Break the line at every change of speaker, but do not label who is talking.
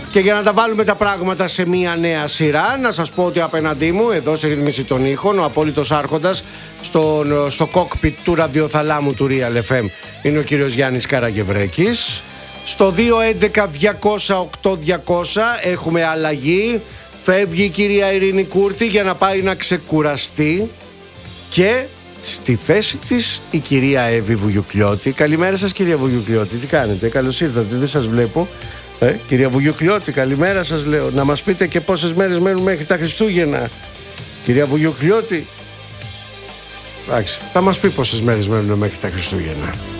Και για να τα βάλουμε τα πράγματα σε μια νέα σειρά, να σας πω ότι απέναντί μου, εδώ σε ρύθμιση των ήχων, ο απόλυτος άρχοντας στο κόκπιτ του ραδιοθαλάμου του Real FM είναι ο κύριος Γιάννης Καραγευρέκης. Στο 211-200-8200 έχουμε αλλαγή. Φεύγει η κυρία Ειρήνη Κούρτη για να πάει να ξεκουραστεί και στη θέση της η κυρία Εύη Βουγιουκλιώτη. Καλημέρα σας κυρία Βουγιουκλιώτη, τι κάνετε, καλώς ήρθατε, δεν σας βλέπω. Κυρία Βουγιουκλιώτη, καλημέρα σας λέω. Να μας πείτε και πόσες μέρες μένουν μέχρι τα Χριστούγεννα. Κυρία Βουγιουκλιώτη, εντάξει, θα μας πει πόσες μέρες μένουν μέχρι τα Χριστούγεννα.